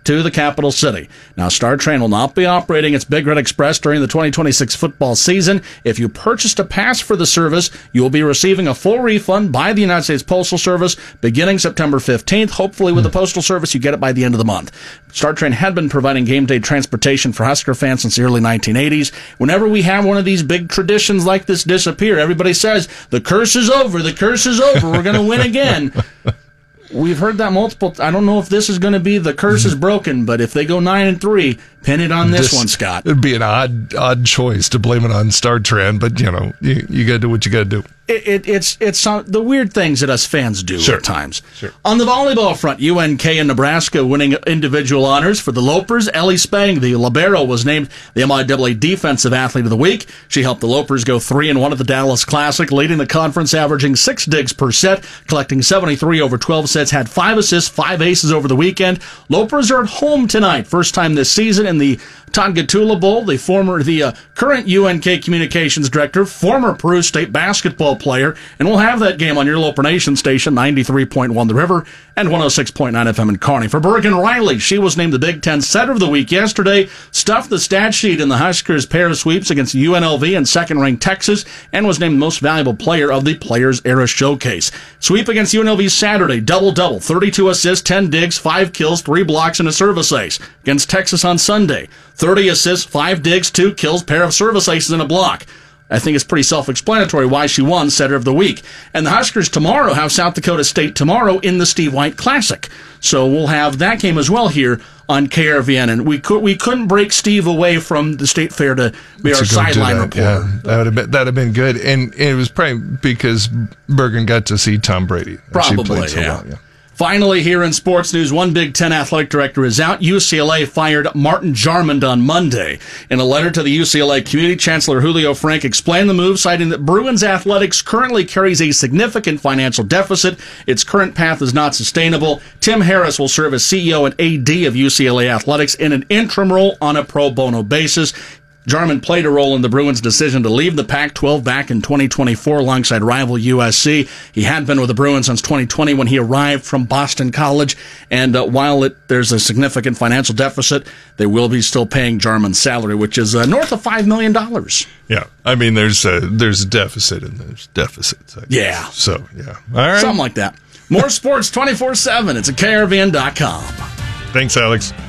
to the capital city. Now, Star Train will not be operating its Big Red Express during the 2026 football season. If you purchased a pass for the service, you will be receiving a full refund by the United States Postal Service beginning September 15th. Hopefully, with the Postal Service, you get it by the end of the month. Star Train had been providing game day transportation for Husker fans since the early 1980s. Whenever we have one of these big traditions like this disappear, everybody says, the curse is over, the curse is over, we're going to win again. We've heard that multiple. I don't know if this is going to be the curse is broken, but if they go 9-3, pin it on this one, Scott. It'd be an odd choice to blame it on Star Trek, but you got to do what you got to do. It's the weird things that us fans do at times. Sure. On the volleyball front, UNK and Nebraska winning individual honors for the Lopers. Ellie Spang, the libero, was named the MIAA Defensive Athlete of the Week. She helped the Lopers go 3-1 at the Dallas Classic, leading the conference, averaging 6 digs per set, collecting 73 over 12 sets, had 5 assists, 5 aces over the weekend. Lopers are at home tonight, first time this season in the Todd Gatula Bowl. The current UNK communications director, former Peru State basketball player, and we'll have that game on your Loper Nation station, 93.1 The River and 106.9 FM in Kearney. For Bergen Riley, she was named the Big Ten Setter of the Week yesterday, stuffed the stat sheet in the Huskers' pair of sweeps against UNLV and second-ranked Texas, and was named the most valuable player of the Players Era Showcase. Sweep against UNLV Saturday, double-double, 32 assists, 10 digs, 5 kills, 3 blocks, and a service ace. Against Texas on Sunday, 30 assists, 5 digs, 2 kills, pair of service aces, and a block. I think it's pretty self-explanatory why she won Setter of the Week. And the Huskers tomorrow have South Dakota State tomorrow in the Steve White Classic. So we'll have that game as well here on KRVN. And we couldn't break Steve away from the State Fair to be our sideline reporter. Yeah, that'd have been good. And it was probably because Bergen got to see Tom Brady. Probably, she played so well, Finally, here in sports news, one Big Ten athletic director is out. UCLA fired Martin Jarmond on Monday. In a letter to the UCLA community, Chancellor Julio Frank explained the move, citing that Bruins athletics currently carries a significant financial deficit. Its current path is not sustainable. Tim Harris will serve as CEO and AD of UCLA athletics in an interim role on a pro bono basis. Jarman played a role in the Bruins' decision to leave the Pac-12 back in 2024 alongside rival USC. He had been with the Bruins since 2020 when he arrived from Boston College. And while there's a significant financial deficit, they will be still paying Jarman's salary, which is north of $5 million. Yeah, I mean, there's a deficit and there's deficits. I guess. Yeah. So, yeah. All right. Something like that. More sports 24/7. It's at KRVN.com. Thanks, Alex.